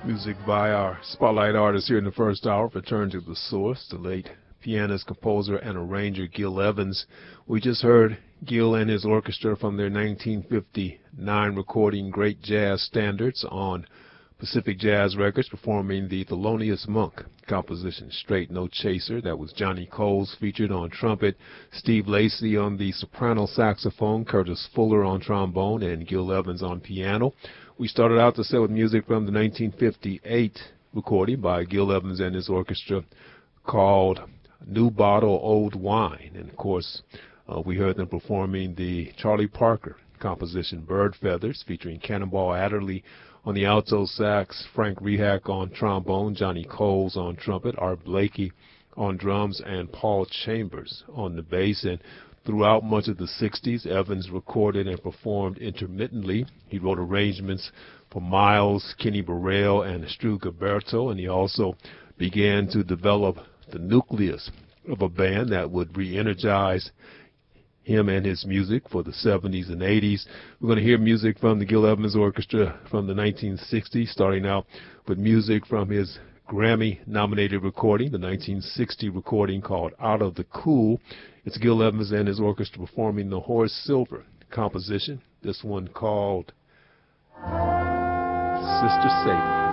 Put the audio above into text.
Music by our spotlight artist here in the first hour. Return to the source, the late pianist, composer, and arranger Gil Evans. We just heard Gil and his orchestra from their 1959 recording Great Jazz Standards on Pacific Jazz Records, performing the Thelonious Monk composition Straight No Chaser. That was Johnny Coles featured on trumpet, Steve Lacy on the soprano saxophone, Curtis Fuller on trombone, and Gil Evans on piano. We started out the set with music from the 1958 recording by Gil Evans and his orchestra called New Bottle, Old Wine. And, of course, we heard them performing the Charlie Parker composition Bird Feathers, featuring Cannonball Adderley on the alto sax, Frank Rehak on trombone, Johnny Coles on trumpet, Art Blakey on drums, and Paul Chambers on the bass. And throughout much of the 60s, Evans recorded and performed intermittently. He wrote arrangements for Miles, Kenny Burrell, and Stu Gilberto, and he also began to develop the nucleus of a band that would re-energize him and his music for the 70s and 80s. We're going to hear music from the Gil Evans Orchestra from the 1960s, starting out with music from his Grammy-nominated recording, the 1960 recording called Out of the Cool. It's Gil Evans and his orchestra performing the Horace Silver composition, this one called Sister Sadie.